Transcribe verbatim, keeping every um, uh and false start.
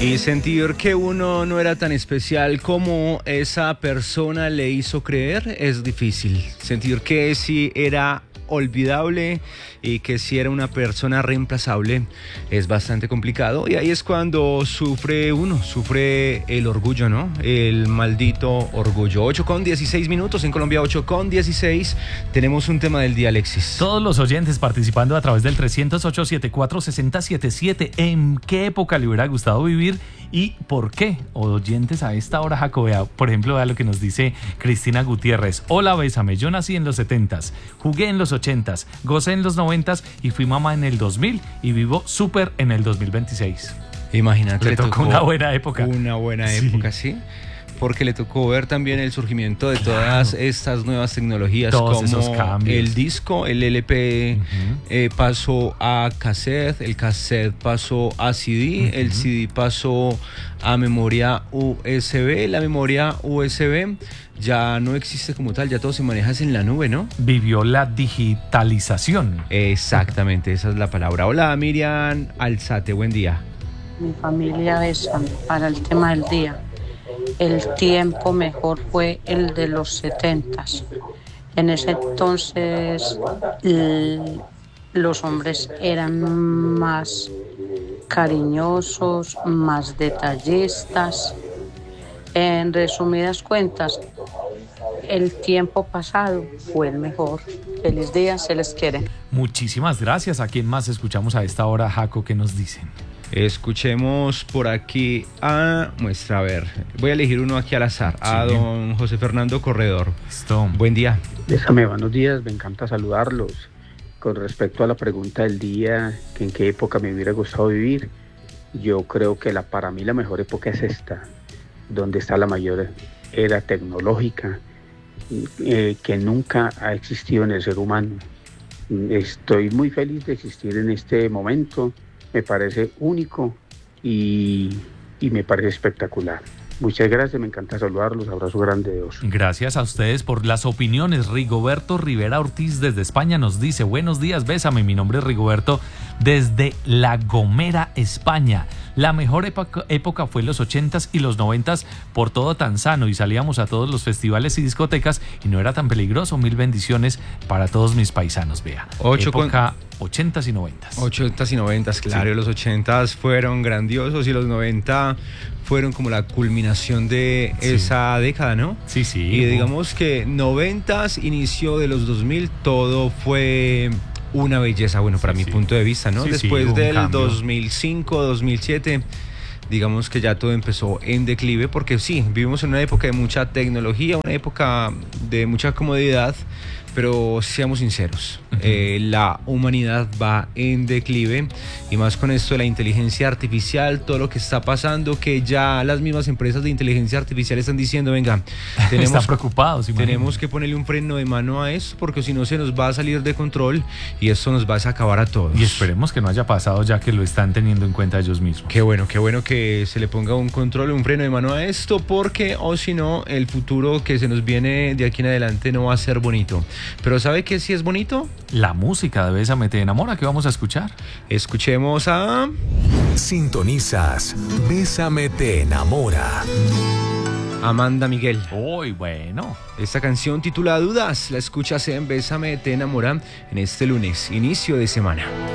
Y sentir que uno no era tan especial como esa persona le hizo creer es difícil. Sentir que sí era olvidable y que si era una persona reemplazable es bastante complicado, y ahí es cuando sufre uno, sufre el orgullo, ¿no? El maldito orgullo. ocho con dieciséis minutos en Colombia, ocho con dieciséis. Tenemos un tema del día, Alexis. Todos los oyentes participando a través del trescientos ocho, setenta y cuatro, sesenta setenta y siete. ¿En qué época le hubiera gustado vivir y por qué? Oyentes a esta hora, Jacobea, por ejemplo, vea lo que nos dice Cristina Gutiérrez. Hola, bésame, yo nací en los setentas, jugué en los ochentas, gocé en los noventas y fui mamá en el dos mil y vivo súper en el dos mil veintiséis. Imagínate, le, le tocó, tocó una buena época. Una buena sí. época, sí. Porque le tocó ver también el surgimiento de claro. todas estas nuevas tecnologías, todos como esos cambios. El disco, el L P uh-huh. eh, pasó a cassette, el cassette pasó a C D, uh-huh. el C D pasó a memoria U S B, la memoria U S B ya no existe como tal, ya todo se maneja en la nube, ¿no? Vivió la digitalización. Exactamente, esa es la palabra. Hola, Miriam Alzate, buen día. Mi familia es para el tema del día. El tiempo mejor fue el de los setentas. En ese entonces l- los hombres eran más cariñosos, más detallistas. En resumidas cuentas, el tiempo pasado fue el mejor. Feliz día, se les quiere. Muchísimas gracias. ¿A quién más escuchamos a esta hora, Jaco? ¿Qué nos dicen? Escuchemos por aquí a... Muestra, a ver. Voy a elegir uno aquí al azar. Sí. A don José Fernando Corredor. Listo. Buen día. Déjame, buenos días. Me encanta saludarlos. Con respecto a la pregunta del día, que en qué época me hubiera gustado vivir, yo creo que la, para mí la mejor época es esta, donde está la mayor era tecnológica eh, que nunca ha existido en el ser humano. Estoy muy feliz de existir en este momento. Me parece único y, y me parece espectacular. Muchas gracias, me encanta saludarlos, abrazo grande de oso. Gracias a ustedes por las opiniones. Rigoberto Rivera Ortiz desde España nos dice: buenos días, bésame, mi nombre es Rigoberto desde La Gomera, España. La mejor época, época fue los ochentas y los noventas, por todo tan sano, y salíamos a todos los festivales y discotecas y no era tan peligroso. Mil bendiciones para todos mis paisanos, vea. Ocho época con... ochentas y noventas. Ochentas y noventas, claro. Sí. Los ochentas fueron grandiosos y los noventa fueron como la culminación de sí. esa década, ¿no? Sí, sí. Y digamos que noventas, inicio de los dos mil, todo fue una belleza, bueno, para sí, mi sí. punto de vista, ¿no? Sí, Después sí, del cambio. dos mil cinco, dos mil siete, digamos que ya todo empezó en declive, porque sí, vivimos en una época de mucha tecnología, una época de mucha comodidad, pero seamos sinceros, uh-huh. eh, la humanidad va en declive, y más con esto de la inteligencia artificial, todo lo que está pasando, que ya las mismas empresas de inteligencia artificial están diciendo, venga, tenemos, están preocupados, tenemos que ponerle un freno de mano a eso, porque si no se nos va a salir de control y esto nos va a acabar a todos. Y esperemos que no haya pasado, ya que lo están teniendo en cuenta ellos mismos. Qué bueno, qué bueno que se le ponga un control, un freno de mano a esto, porque o si no, el futuro que se nos viene de aquí en adelante no va a ser bonito. Pero ¿sabe qué sí es bonito? La música de Bésame Te Enamora, que vamos a escuchar. Escuchemos a... Sintonizas Bésame Te Enamora. Amanda Miguel. Uy, bueno. Esta canción titulada Dudas la escuchas en Bésame Te Enamora en este lunes, inicio de semana.